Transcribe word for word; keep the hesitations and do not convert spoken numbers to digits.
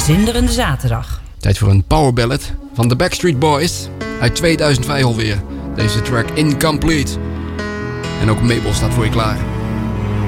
zinderende zaterdag. Tijd voor een power ballad van de Backstreet Boys. Uit tweeduizend vijf alweer. Deze track Incomplete. En ook Mabel staat voor je klaar.